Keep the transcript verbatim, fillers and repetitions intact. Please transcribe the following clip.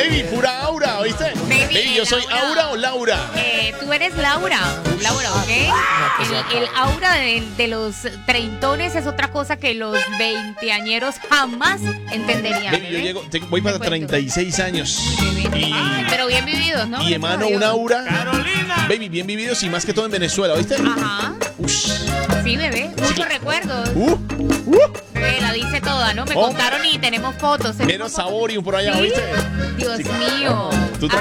Baby, pura aura, ¿oíste? Baby, Baby, ¿yo soy Laura. aura o Laura? Eh, tú eres Laura, Laura, ¿ok? El, el aura de, de los treintones es otra cosa que los veinteañeros jamás entenderían. Baby, yo ¿bebé? llego, te- voy para Te cuento. treinta y seis años. Y, Ay, pero bien vividos, ¿no? y Gracias emano a Dios. un aura. Carolina. Baby, bien vividos y más que todo en Venezuela, ¿oíste? Ajá. Ush. Sí, bebé. Muchos recuerdos. Uh, uh. Bebé, la dice toda, ¿no? Me Oh. contaron y tenemos fotos. tenemos Menos fotos. Saborium por allá, Sí. ¿oíste? Dios Sí. mío. Tú Ay,